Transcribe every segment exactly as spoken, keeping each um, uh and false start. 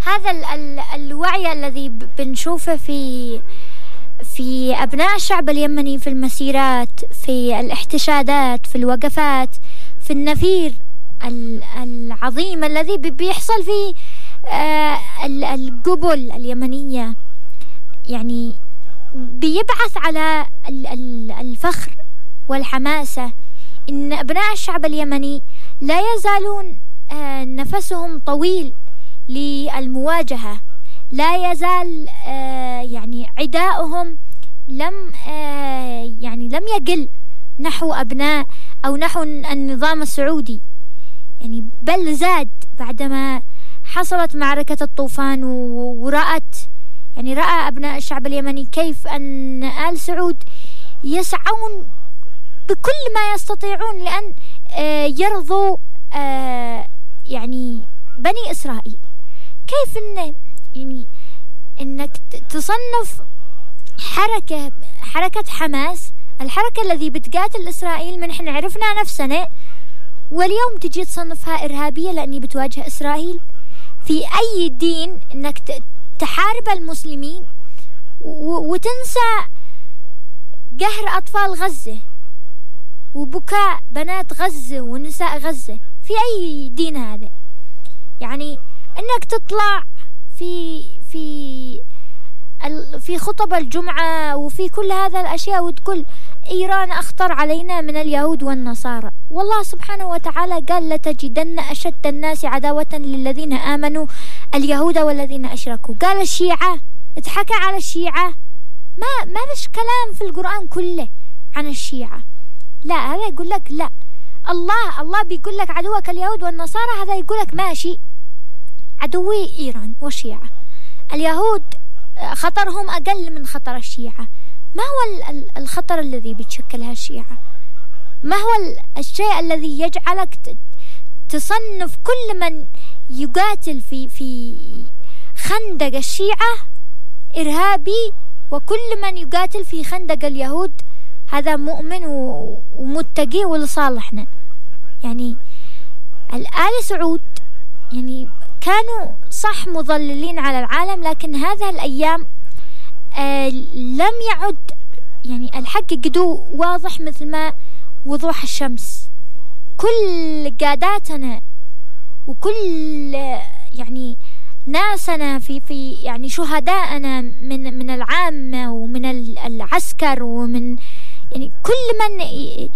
هذا ال ال الوعي الذي بنشوفه في في أبناء الشعب اليمني، في المسيرات، في الاحتشادات، في الوقفات، في النفير العظيم الذي بيحصل في القبل اليمنية، يعني بيبعث على الفخر والحماسة إن أبناء الشعب اليمني لا يزالون نفسهم طويل للمواجهة، لا يزال يعني عداؤهم لم يعني لم يقل نحو أبناء أو نحو النظام السعودي، يعني بل زاد بعدما حصلت معركة الطوفان ورأت يعني رأى أبناء الشعب اليمني كيف أن آل سعود يسعون بكل ما يستطيعون لأن يرضوا يعني بني إسرائيل. كيف إن يعني إنك تصنف حركة حركة حماس، الحركة الذي بتقاتل إسرائيل من إحنا عرفنا نفسنا، واليوم تجي تصنفها إرهابية لأني بتواجه إسرائيل؟ في أي دين إنك تحارب المسلمين وتنسى قهر أطفال غزة وبكاء بنات غزة ونساء غزة؟ في أي دين هذا؟ يعني إنك تطلع في في في خطب الجمعة وفي كل هذا الأشياء وتقول إيران أخطر علينا من اليهود والنصارى. والله سبحانه وتعالى قال لتجدن أشد الناس عداوة للذين آمنوا اليهود والذين أشركوا. قال الشيعة، اتحكى على الشيعة، ما ما فيش كلام في القرآن كله عن الشيعة. لا، هذا يقول لك لا، الله الله بيقول لك عدوك اليهود والنصارى، هذا يقول لك ماشي عدوي إيران والشيعة. اليهود خطرهم أقل من خطر الشيعة. ما هو الخطر الذي بتشكلها الشيعة؟ ما هو الشيء الذي يجعلك تصنف كل من يقاتل في في خندق الشيعة إرهابي، وكل من يقاتل في خندق اليهود هذا مؤمن ومتقي ولصالحنا؟ يعني الآل سعود يعني كانوا صح مضللين على العالم، لكن هذه الأيام آه لم يعد يعني الحق قدو واضح مثل ما وضوح الشمس. كل قاداتنا وكل يعني ناسنا في في يعني شهداءنا من من العامة ومن العسكر ومن يعني كل من ي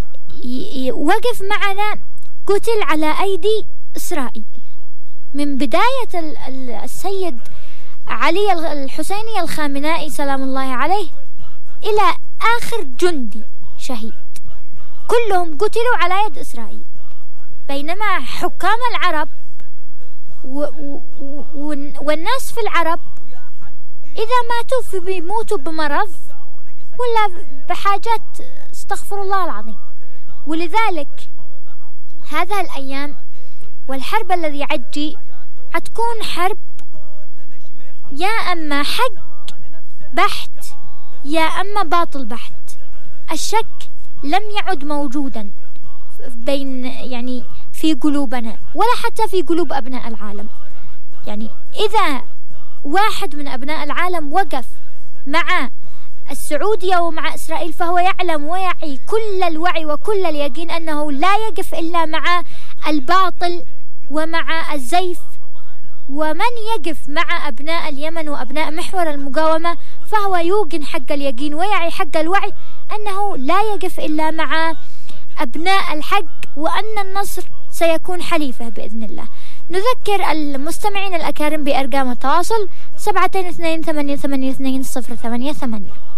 ي وقف معنا قتل على أيدي إسرائيل، من بداية السيد علي الحسيني الخامنائي سلام الله عليه إلى آخر جندي شهيد، كلهم قتلوا على يد إسرائيل. بينما حكام العرب و و والناس في العرب إذا ماتوا بيموتوا بمرض ولا بحاجات استغفر الله العظيم. ولذلك هذا الأيام والحرب الذي عجي هتكون حرب يا أما حق بحت يا أما باطل بحت. الشك لم يعد موجودا بين يعني في قلوبنا ولا حتى في قلوب أبناء العالم. يعني إذا واحد من أبناء العالم وقف مع السعودية ومع إسرائيل فهو يعلم ويعي كل الوعي وكل اليقين أنه لا يقف إلا مع الباطل ومع الزيف. ومن يقف مع أبناء اليمن وأبناء محور المقاومة فهو يوقن حق اليقين ويعي حق الوعي أنه لا يقف إلا مع أبناء الحق، وأن النصر سيكون حليفه بإذن الله. نذكر المستمعين الأكارم بأرقام التواصل سبعة اثنين ثمانية ثمانية اثنين صفر ثمانية ثمانية.